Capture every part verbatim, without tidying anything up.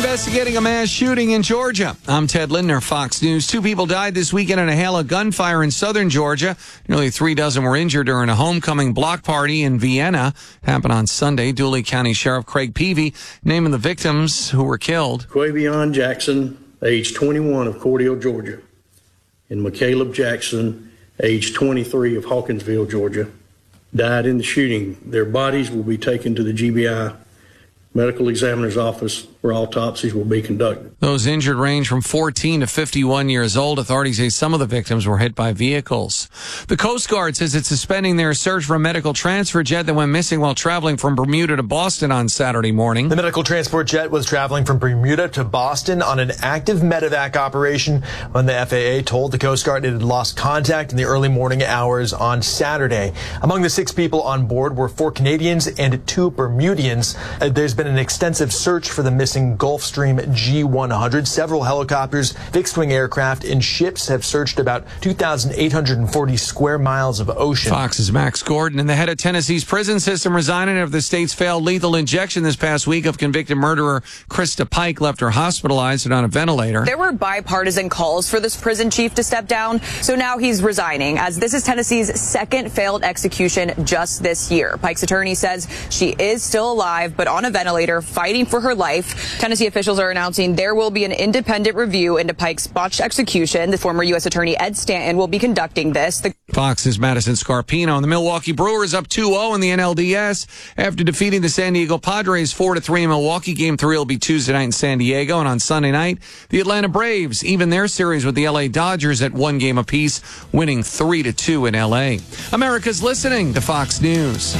investigating a mass shooting in Georgia. I'm Ted Lindner, Fox News. Two people died this weekend in a hail of gunfire in southern Georgia. Nearly three dozen were injured during a homecoming block party in Vienna. It happened on Sunday. Dooley County Sheriff Craig Peavy naming the victims who were killed. Quavion Jackson, age twenty-one, of Cordele, Georgia, and McCaleb Jackson, age twenty-three, of Hawkinsville, Georgia, died in the shooting. Their bodies will be taken to the G B I Medical Examiner's Office, where autopsies will be conducted. Those injured range from fourteen to fifty-one years old. Authorities say some of the victims were hit by vehicles. The Coast Guard says it's suspending their search for a medical transfer jet that went missing while traveling from Bermuda to Boston on Saturday morning. The medical transport jet was traveling from Bermuda to Boston on an active medevac operation when the F A A told the Coast Guard it had lost contact in the early morning hours on Saturday. Among the six people on board were four Canadians and two Bermudians. Uh, there's been an extensive search for the missing Gulfstream G one hundred. Several helicopters, fixed-wing aircraft, and ships have searched about two thousand eight hundred forty square miles of ocean. Fox's Max Gordon. And the head of Tennessee's prison system resigning after the state's failed lethal injection this past week of convicted murderer Krista Pike left her hospitalized and on a ventilator. There were bipartisan calls for this prison chief to step down, so now he's resigning, as this is Tennessee's second failed execution just this year. Pike's attorney says she is still alive, but on a ventilator, fighting for her life. Tennessee officials are announcing there will be an independent review into Pike's botched execution. The former U S Attorney Ed Stanton will be conducting this. The Fox's Madison Scarpino. And the Milwaukee Brewers up two oh in the N L D S after defeating the San Diego Padres four to three in Milwaukee. Game three will be Tuesday night in San Diego. And on Sunday night, the Atlanta Braves even their series with the L A Dodgers at one game apiece, winning three to two in L A. America's listening to Fox News.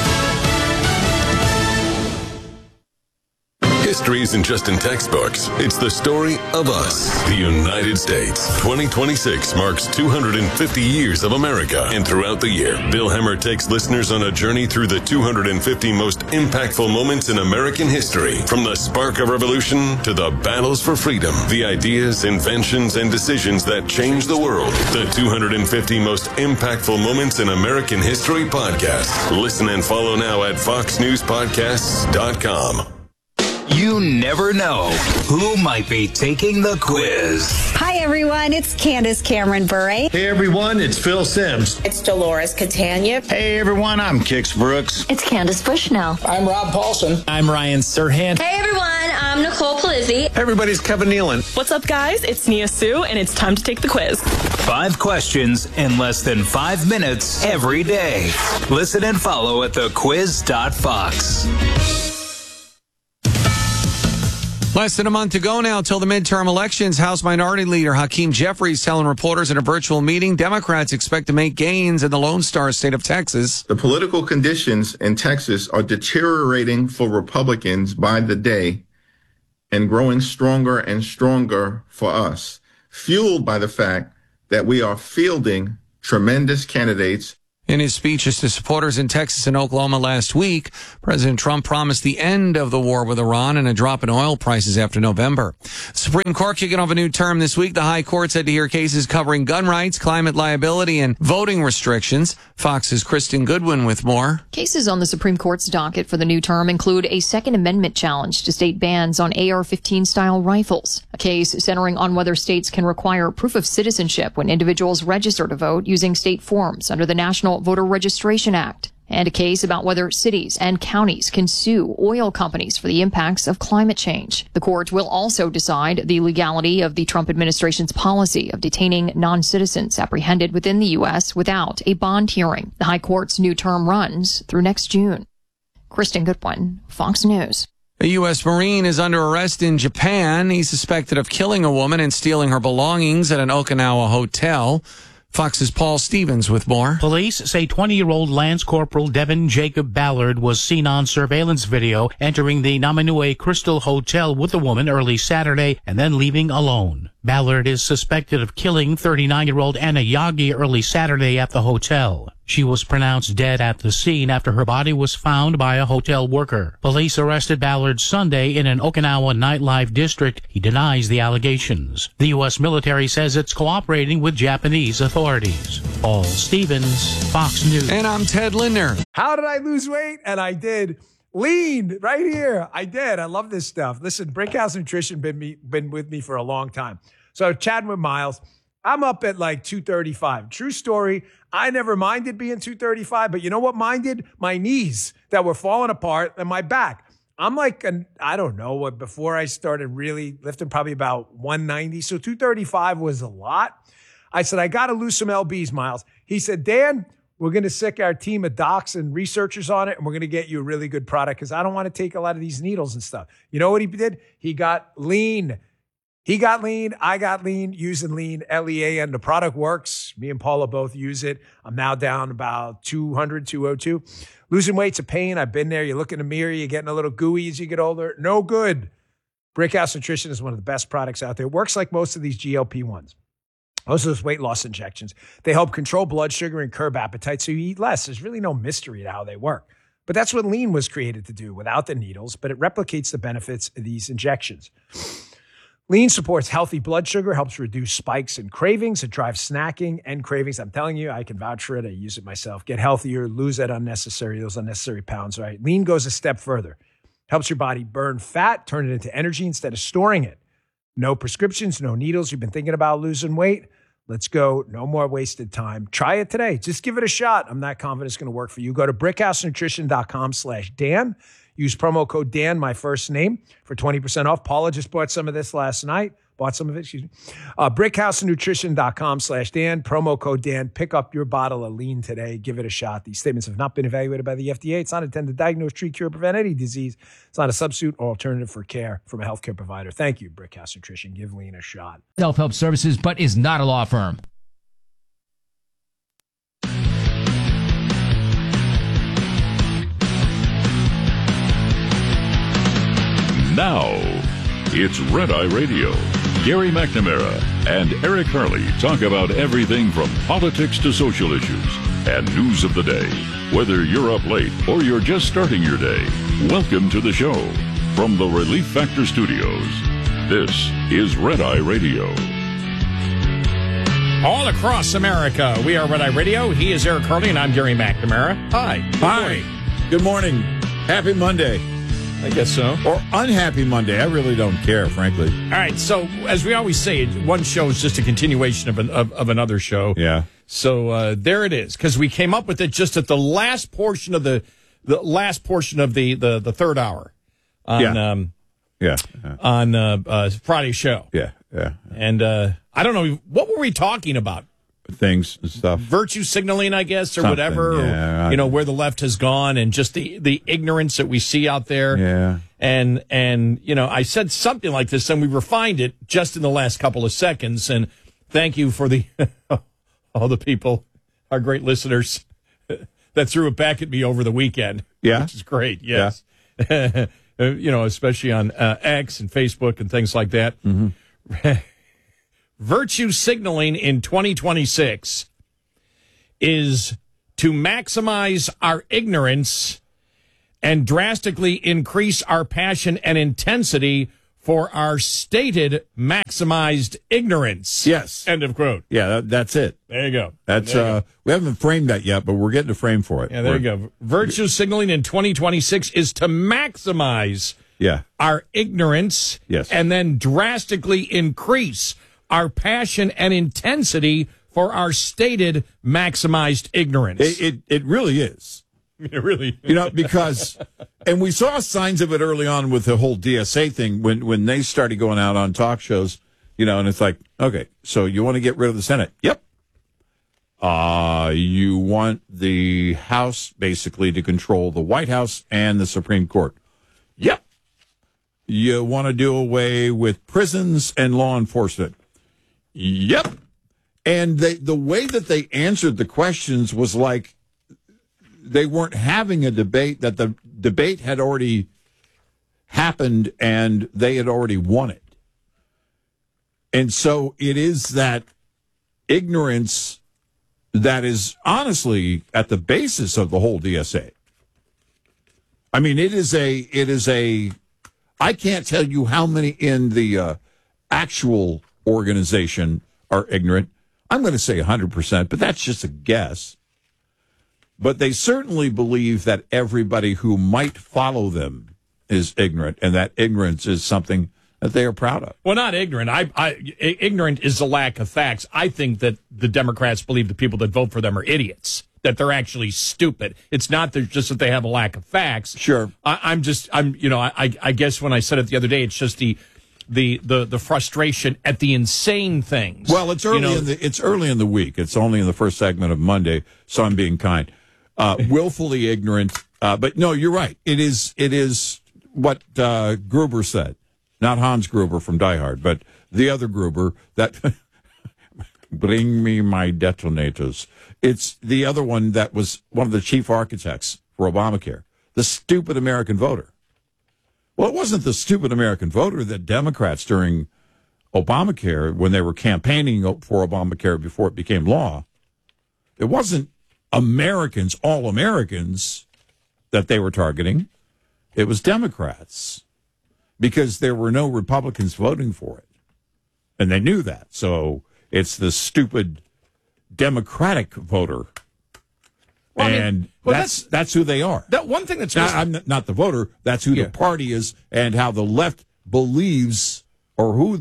History isn't just in textbooks. It's the story of us, the United States. twenty twenty-six marks two hundred fifty years of America. And throughout the year, Bill Hemmer takes listeners on a journey through the two hundred fifty most impactful moments in American history. From the spark of revolution to the battles for freedom, the ideas, inventions, and decisions that changed the world. The two hundred fifty most impactful moments in American history podcast. Listen and follow now at fox news podcasts dot com. You never know who might be taking the quiz. Hi, everyone. It's Candace Cameron Bure. Hey, everyone. It's Phil Sims. It's Dolores Catania. Hey, everyone. I'm Kix Brooks. It's Candace Bushnell. I'm Rob Paulson. I'm Ryan Serhant. Hey, everyone. I'm Nicole Palizzi. Hey, everybody's Kevin Nealon. What's up, guys? It's Nia Sue, and it's time to take the quiz. Five questions in less than five minutes every day. Listen and follow at the quiz dot fox. Less than a month to go now till the midterm elections. House Minority Leader Hakeem Jeffries telling reporters in a virtual meeting Democrats expect to make gains in the Lone Star State of Texas. The political conditions in Texas are deteriorating for Republicans by the day and growing stronger and stronger for us, fueled by the fact that we are fielding tremendous candidates. In his speeches to supporters in Texas and Oklahoma last week, President Trump promised the end of the war with Iran and a drop in oil prices after November. The Supreme Court kicking off a new term this week. The High Court said to hear cases covering gun rights, climate liability, and voting restrictions. Fox's Kristen Goodwin with more. Cases on the Supreme Court's docket for the new term include a Second Amendment challenge to state bans on A R fifteen style rifles, a case centering on whether states can require proof of citizenship when individuals register to vote using state forms under the National Voter Registration Act, and a case about whether cities and counties can sue oil companies for the impacts of climate change. The court will also decide the legality of the Trump administration's policy of detaining non-citizens apprehended within the U S without a bond hearing. The High Court's new term runs through next June. Kristen Goodwin, Fox News. A U S Marine is under arrest in Japan. He's suspected of killing a woman and stealing her belongings at an Okinawa hotel. Fox's Paul Stevens with more. Police say twenty-year-old Lance Corporal Devin Jacob Ballard was seen on surveillance video entering the Namanue Crystal Hotel with the woman early Saturday and then leaving alone. Ballard is suspected of killing thirty-nine-year-old Anna Yagi early Saturday at the hotel. She was pronounced dead at the scene after her body was found by a hotel worker. Police arrested Ballard Sunday in an Okinawa nightlife district. He denies the allegations. The U S military says it's cooperating with Japanese authorities. Paul Stevens, Fox News. And I'm Ted Lindner. How did I lose weight? And I did Lean right here. I did. I love this stuff. Listen, Brickhouse Nutrition been me been with me for a long time. So chatting with Miles, I'm up at like two thirty-five. True story. I never minded being two thirty-five, but you know what minded? My knees that were falling apart and my back. I'm like, an, I don't know what, before I started really lifting, probably about one ninety. So two thirty-five was a lot. I said, I got to lose some L Bs, Miles. He said, Dan, we're going to sick our team of docs and researchers on it, and we're going to get you a really good product because I don't want to take a lot of these needles and stuff. You know what he did? He got lean. He got lean. I got lean using lean, L E A N. The product works. Me and Paula both use it. I'm now down about two hundred, two oh two. Losing weight's a pain. I've been there. You look in the mirror, you're getting a little gooey as you get older. No good. Brickhouse Nutrition is one of the best products out there. It works like most of these G L P ones. Most of those weight loss injections. They help control blood sugar and curb appetite so you eat less. There's really no mystery to how they work. But that's what lean was created to do without the needles, but it replicates the benefits of these injections. Lean supports healthy blood sugar, helps reduce spikes and cravings. It drives snacking and cravings. I'm telling you, I can vouch for it. I use it myself. Get healthier, lose that unnecessary, those unnecessary pounds, right? Lean goes a step further. Helps your body burn fat, turn it into energy instead of storing it. No prescriptions, no needles. You've been thinking about losing weight? Let's go. No more wasted time. Try it today. Just give it a shot. I'm not confident it's going to work for you. Go to brickhousenutrition.com slash Dan. Use promo code Dan, my first name, for twenty percent off. Paula just bought some of this last night. Bought some of it, excuse me. Uh, brickhousenutrition.com slash Dan. Promo code Dan. Pick up your bottle of lean today. Give it a shot. These statements have not been evaluated by the F D A. It's not intended to diagnose, treat, cure, prevent any disease. It's not a substitute or alternative for care from a healthcare provider. Thank you, Brickhouse Nutrition. Give lean a shot. Self-help services, but is not a law firm. Now, it's Red Eye Radio. Gary McNamara and Eric Harley talk about everything from politics to social issues and news of the day. Whether you're up late or you're just starting your day, welcome to the show. From the Relief Factor Studios, this is Red Eye Radio. All across America, we are Red Eye Radio. He is Eric Harley, and I'm Gary McNamara. Hi. Good Hi. morning. Good morning. Happy Monday. I guess so. Or unhappy Monday. I really don't care, frankly. All right. So, as we always say, one show is just a continuation of an, of, of another show. Yeah. So uh, there it is, because we came up with it just at the last portion of the the last portion of the the, the third hour on yeah. um yeah, yeah. on uh, uh, Friday's show. Yeah, yeah. And uh, I don't know, what were we talking about? Things and stuff. Virtue signaling, I guess, or Something, whatever. Yeah, or, you know, where the left has gone and just the, the ignorance that we see out there. Yeah. And, and, you know, I said something like this and we refined it just in the last couple of seconds. And thank you for the, all the people, our great listeners that threw it back at me over the weekend. Yeah. Which is great. Yes. Yeah. You know, especially on uh, X and Facebook and things like that. Mm-hmm. Virtue signaling in twenty twenty-six is to maximize our ignorance and drastically increase our passion and intensity for our stated maximized ignorance. Yes. End of quote. Yeah, that, that's it. There you go. That's there you uh, go. We we haven't framed that yet, but we're getting a frame for it. Yeah, there we're, you go. Virtue signaling in twenty twenty-six is to maximize yeah. our ignorance yes. and then drastically increase our passion and intensity for our stated maximized ignorance. It, it, it really is. It really You know, because, and we saw signs of it early on with the whole D S A thing when, when they started going out on talk shows, you know, and it's like, okay, so you want to get rid of the Senate? Yep. Uh, you want the House basically to control the White House and the Supreme Court? Yep. You want to do away with prisons and law enforcement? Yep. And they, the way that they answered the questions was like they weren't having a debate, that the debate had already happened and they had already won it. And so it is that ignorance that is honestly at the basis of the whole D S A. I mean, it is a, it is a, I can't tell you how many in the uh, actual organization are ignorant. I'm going to say one hundred percent, but that's just a guess. but they certainly believe that everybody who might follow them is ignorant, and that ignorance is something that they are proud of. Well, not ignorant. I, I, ignorant is a lack of facts. I think that the Democrats believe the people that vote for them are idiots, that they're actually stupid. It's not that just that they have a lack of facts. Sure. I, I'm just, I'm, you know, I, I guess when I said it the other day, it's just the, the, the, the frustration at the insane things. Well, it's early you know, in the it's early in the week. It's only in the first segment of Monday, so I'm being kind. Uh, willfully ignorant, uh, but no, you're right. It is it is what uh, Gruber said, not Hans Gruber from Die Hard, but the other Gruber that bring me my detonators. It's the other one that was one of the chief architects for Obamacare, the stupid American voter. Well, it wasn't the stupid American voter that Democrats during Obamacare, when they were campaigning for Obamacare before it became law, it wasn't Americans, all Americans, that they were targeting. It was Democrats, because there were no Republicans voting for it. And they knew that. So it's the stupid Democratic voter. Well, and I mean, well, that's, that's that's who they are. That one thing that's Now, I'm not, not the voter. That's who Yeah. the party is, and how the left believes, or who,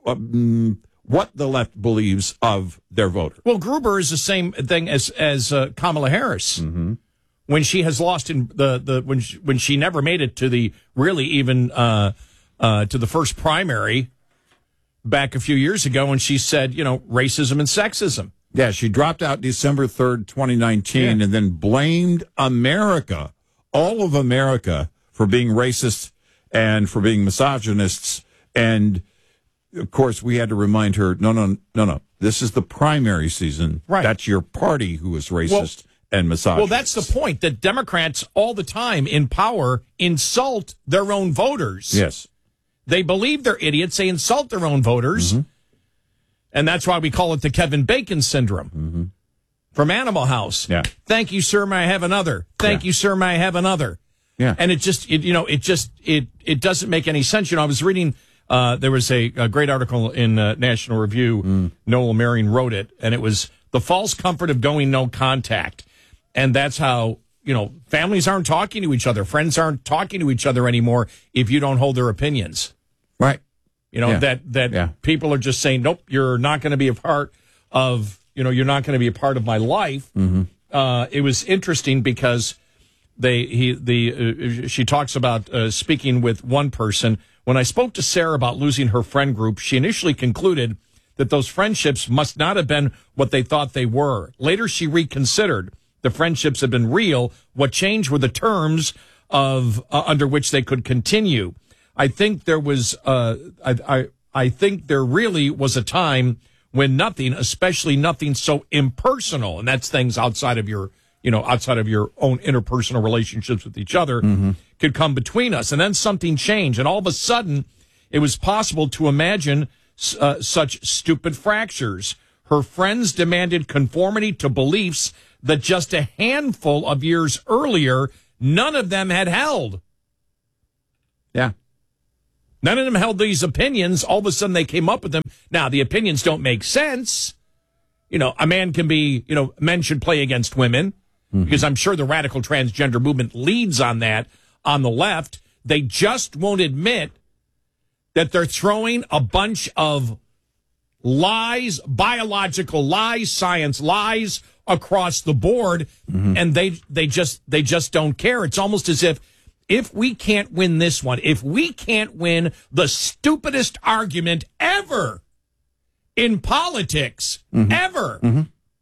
um, what the left believes of their voter. Well, Gruber is the same thing as as uh, Kamala Harris. Mm-hmm. When she has lost in the the when she, when she never made it to the really even uh, uh, to the first primary back a few years ago, when she said, you know, racism and sexism. Yeah, she dropped out December third, twenty nineteen, Yeah. and then blamed America, all of America, for being racist and for being misogynists. And, of course, we had to remind her, no, no, no, no, this is the primary season. Right. That's your party who is racist Well- and misogynist. Well, that's the point, that Democrats all the time in power insult their own voters. Yes. They believe they're idiots. They insult their own voters. Mm-hmm. And that's why we call it the Kevin Bacon syndrome Mm-hmm. from Animal House. Yeah. Thank you, sir. May I have another? Thank Yeah. you, sir. May I have another? Yeah. And it just, it, you know, it just, it, it doesn't make any sense. You know, I was reading, uh, there was a, a great article in uh, National Review. Mm. Noel Marion wrote it, and it was the false comfort of going no contact. And that's how, you know, families aren't talking to each other. Friends aren't talking to each other anymore if you don't hold their opinions. Right. You know, Yeah. that, that Yeah. people are just saying, nope, you're not going to be a part of, you know, you're not going to be a part of my life. Mm-hmm. Uh, it was interesting because they, he, the, uh, she talks about uh, speaking with one person. When I spoke to Sarah about losing her friend group, she initially concluded that those friendships must not have been what they thought they were. Later, she reconsidered. The friendships had been real. What changed were the terms of uh, under which they could continue. I think there was, uh, I, I, I think there really was a time when nothing, especially nothing so impersonal, and that's things outside of your, you know, outside of your own interpersonal relationships with each other, Mm-hmm. could come between us. And then something changed, and all of a sudden, it was possible to imagine uh, such stupid fractures. Her friends demanded conformity to beliefs that just a handful of years earlier, none of them had held. Yeah. None of them held these opinions. All of a sudden, they came up with them. Now, the opinions don't make sense. You know, a man can be, you know, men should play against women, mm-hmm. because I'm sure the radical transgender movement leads on that on the left. They just won't admit that they're throwing a bunch of lies, biological lies, science lies across the board, mm-hmm. and they they just they just don't care. It's almost as if if we can't win this one, if we can't win the stupidest argument ever in politics, mm-hmm. ever, mm-hmm.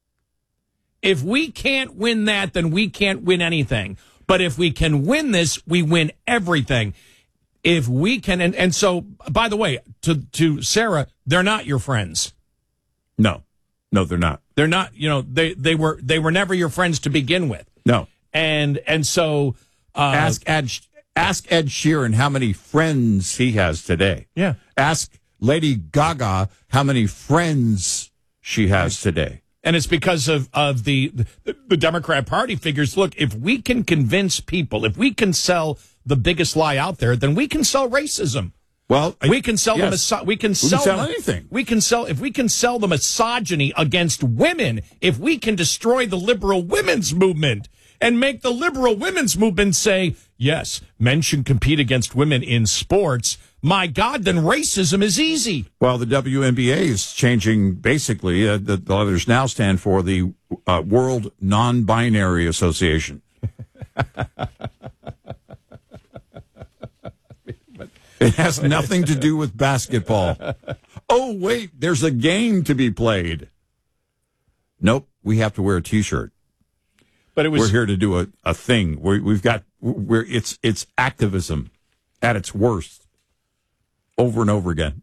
if we can't win that, then we can't win anything. But if we can win this, we win everything. If we can, and, and so, by the way, to to Sarah, they're not your friends. No, no, they're not. They're not. You know, they they were they were never your friends to begin with. No, and and so uh, ask Ed ask Ed Sheeran how many friends he has today. Yeah, ask Lady Gaga how many friends she has today. And it's because of, of the, the the Democrat Party figures, look, if we can convince people, if we can sell the biggest lie out there, then we can sell racism. Well, we can sell yes. the miso- we can we sell, can sell the, anything. We can sell if we can sell the misogyny against women, if we can destroy the liberal women's movement, and make the liberal women's movement say, yes, men should compete against women in sports, my God, then racism is easy. Well, the W N B A is changing basically. Uh, the, the letters now stand for the uh, World Non-Binary Association. It has nothing to do with basketball. Oh, wait, there's a game to be played. Nope, we have to wear a T-shirt. But it was, we're here to do a, a thing. We're, we've got we're it's it's activism at its worst, over and over again.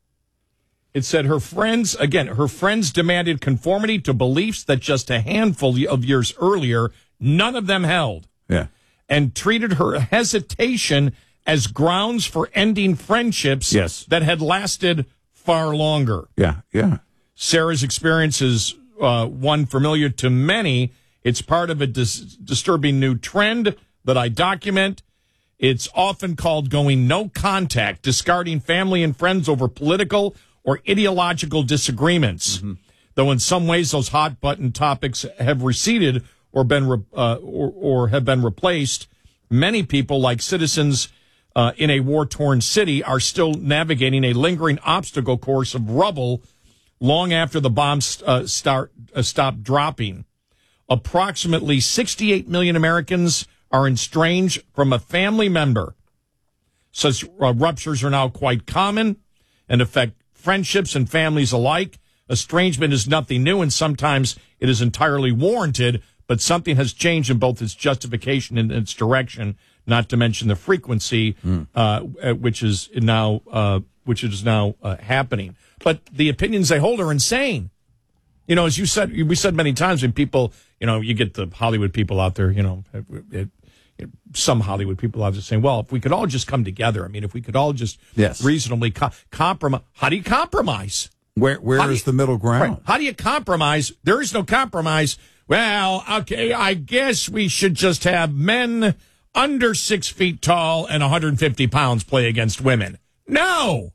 It said her friends again. Her friends demanded conformity to beliefs that just a handful of years earlier none of them held. Yeah, and treated her hesitation as grounds for ending friendships yes. that had lasted far longer. Yeah, yeah. Sarah's experience is uh, one familiar to many. It's part of a dis- disturbing new trend that I document. It's often called going no contact, discarding family and friends over political or ideological disagreements. Mm-hmm. Though in some ways those hot button topics have receded or been re- uh, or, or have been replaced, many people, like citizens uh, in a war-torn city, are still navigating a lingering obstacle course of rubble long after the bombs uh, start uh, stop dropping. Approximately sixty-eight million Americans are estranged from a family member. Such uh, ruptures are now quite common and affect friendships and families alike. Estrangement is nothing new, and sometimes it is entirely warranted, but something has changed in both its justification and its direction, not to mention the frequency, mm. uh, which is now uh, which is now uh, happening. But the opinions they hold are insane. You know, as you said, we said many times, when people, you know, you get the Hollywood people out there, you know, it, it, some Hollywood people out there saying, well, if we could all just come together, I mean, if we could all just yes. reasonably co- compromise, how do you compromise? Where Where is you, the middle ground? Right, how do you compromise? There is no compromise. Well, okay, I guess we should just have men under six feet tall and one hundred fifty pounds play against women. No.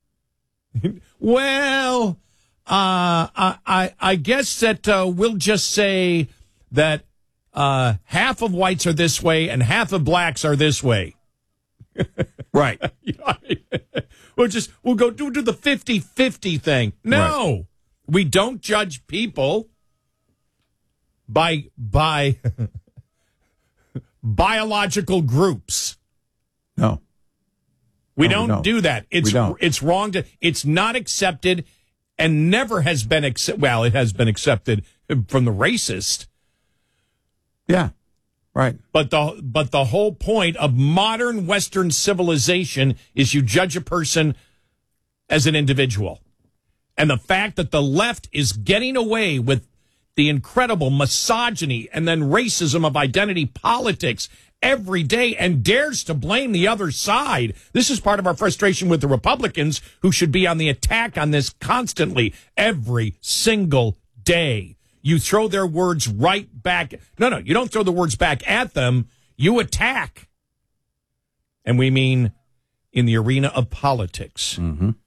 Well, uh, I, I, I guess that uh, we'll just say that uh, half of whites are this way and half of blacks are this way. Right. We'll just, we'll go do, do the fifty-fifty thing. No, right. We don't judge people by, by biological groups. No. We, no, don't we don't do that. It's, we don't. It's wrong to, it's not accepted and never has been accepted. Well, it has been accepted from the racist. Yeah. Right. But the but the whole point of modern Western civilization is you judge a person as an individual. And the fact that the left is getting away with the incredible misogyny and then racism of identity politics every day and dares to blame the other side. This is part of our frustration with the Republicans, who should be on the attack on this constantly, every single day. You throw their words right back. No, no, you don't throw the words back at them. You attack. And we mean in the arena of politics. Mm-hmm.